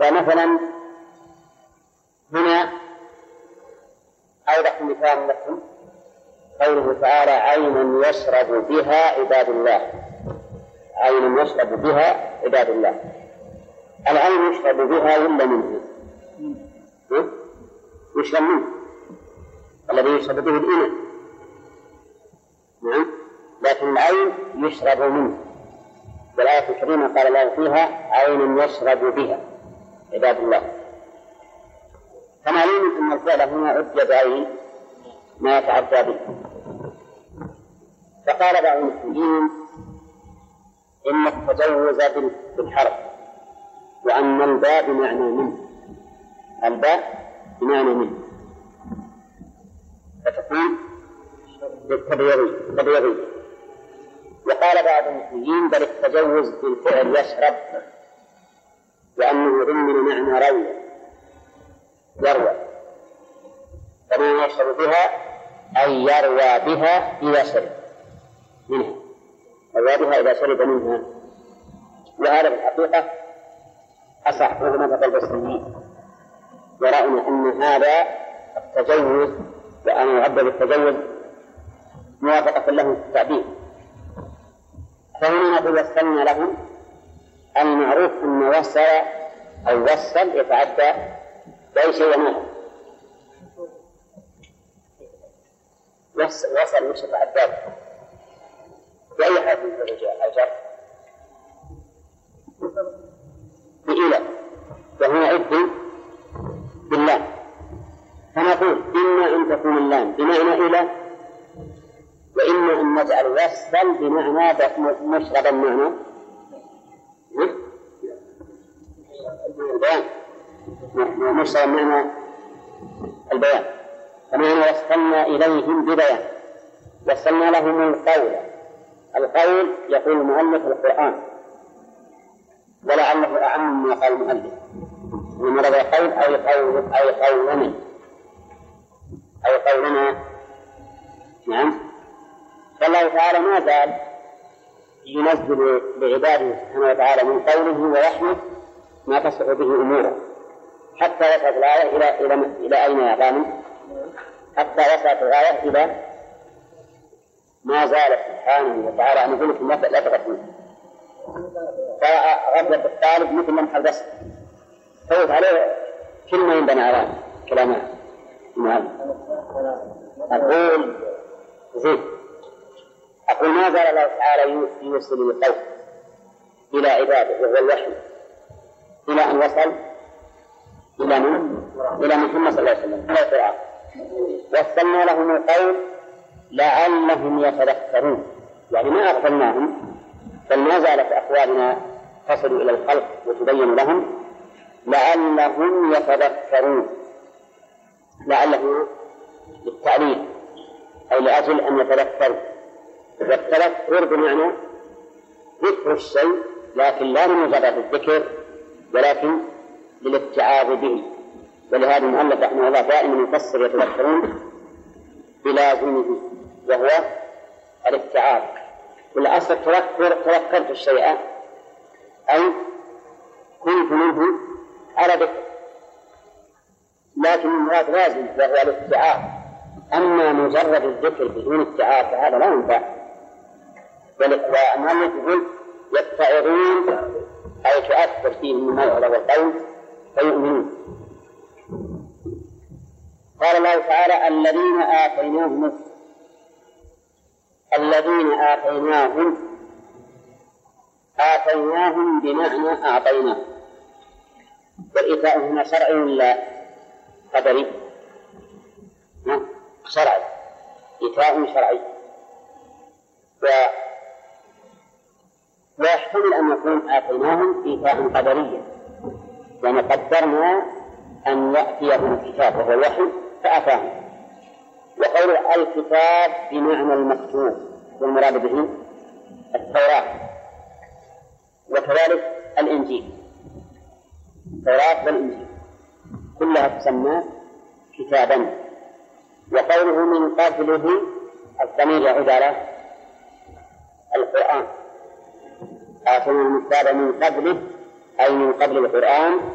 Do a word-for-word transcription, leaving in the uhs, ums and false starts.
فمثلا هنا أوضح مثال لكم قوله تعالى عينا يشرب بها عباد الله. عينا يشرب بها عباد الله. العين يشرب بها ولا منه؟ يشرب منه الذي يشرب به الإناء، نعم، لكن العين يشرب منه. والآية الكريمة قال الله فيها عين يشرب بها عباد الله. فمعلوم أن الفعل هنا عد بعين ما يتعدى به. فقال بعض المسلمين إن التجوز بالحرف، وأن الباء بمعنى منه، الباء بمعنى منه، فتكون بالتبييض. وقال بعض المسلمين بل التجوز بالفعل يشرب، لأنه ضمن معنى روي يروى، فما يشرب بها أي يروى بها إذا شرب منها، يروى بها إذا شرب منها. وهذا في الحقيقة أصح وهو مذهب البصريين، يرون أن هذا التجوز وأن يعبر التجوز موافقة له في التعبير. فهنا نقول وصلنا لهم. المعروف أن وصل أو وصل يتعدى بأي شيء وماله. وصل مش يتعدى بأي حرف من الأجر بإله، وهنا عد بالله. فنقول إما أن تكون اللام بمعنى إله، وإما أن نجعل وصل بمعنى مشرب المعنى البيان، مشرب معنى البيان. فنحن وصلنا إليهم ببيان، وصلنا لهم القول. القول يقول المؤلف القرآن، ولعله أعم من قول المؤلف من مرض القول أو قول أو قولنا أو قولنا. نعم. فالله تعالى ما زال ينزل لعباده سبحانه وتعالى من قوله ووحيه ما تصلح به أموره، حتى وصلت الآية إلى إلى إلى أين يا غانم؟ حتى وصلت الآية إلى ما زال سبحانه وتعالى أن يقول لكم لا تقتلوا. فغضب الطالب مثل لمح البصر، فوت عليه كلمة ينبنى على كلامه. نعم. أقول زيد أقول ما زال الله تعالى يوصل القول إلى عباده وهو الوحي إلى أن وصل إلى من؟ إلى محمد صلى الله عليه وسلم على القرآن. وصلنا لهم القول لعلهم يتذكرون، يعني ما أغفلناهم، بل ما زالت أقوالنا تصل إلى الخلق وتبين لهم لعلهم يتذكرون. لعله للتعليل أي لأجل أن يتذكروا. والتذكر بمعنى ذكر الشيء، لكن لا لمجرد الذكر ولكن للاتعاظ به. ولهذا المؤلف رحمه الله دائما يفسر يتذكرون بلازمه وهو الاتعاظ. والأصل تذكر تذكرت الشيء أي كنت منه على ذكر، لكن المراد لازم وهو الاتعاظ. أما مجرد الذكر بدون اتعاظ فهذا لا ينفع. والمؤلف يقول يتعظون أي تؤثر فيهم الموعظة والقول فيؤمنون. قال الله تعالى الذين آتيناهم الذين آتيناهم آتيناهم بمعنى أعطيناه. والإيتاء هنا شرعي ولا قدري؟ شرعي، إيتاء شرعي. ويحتمل أن يكون آتيناهم إيتاء قدريا، يعني قدرنا أن يأتيهم الكتاب وهو الوحي فأتاهم. وقول الكتاب بمعنى المكتوب والمراد به التوراة، وكذلك الإنجيل. التوراة والإنجيل كلها تسمى كتابا. وقوله من قبله الضمير يعود على القرآن. آتينا الكتاب من قبله أي من قبل القرآن